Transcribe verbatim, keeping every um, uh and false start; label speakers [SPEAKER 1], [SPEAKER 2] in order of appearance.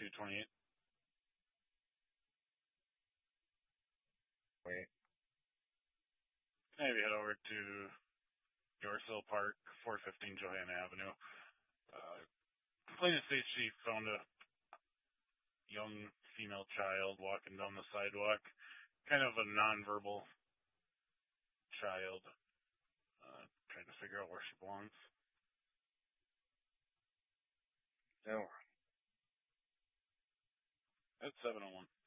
[SPEAKER 1] two twenty-eight.
[SPEAKER 2] Wait.
[SPEAKER 1] Maybe head over to Yorkville Park, four fifteen Johanna Avenue. Uh, complainant states she found a young female child walking down the sidewalk, kind of a nonverbal child, uh, trying to figure out where she belongs.
[SPEAKER 2] No.
[SPEAKER 1] At seven oh one.